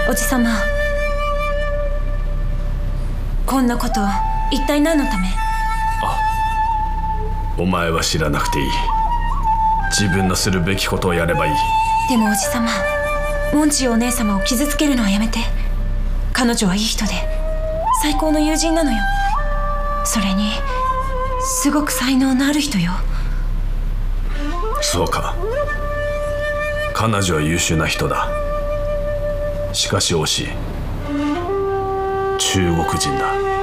おじさま、こんなこと一体何のため？ お前は知らなくていい。自分のするべきことをやればいい。 でもおじさま、モンチーお姉様を傷つけるのはやめて。彼女はいい人で最高の友人なのよ。それにすごく才能のある人よ。 そうか、彼女は優秀な人だ。しかし惜しい、中国人だ。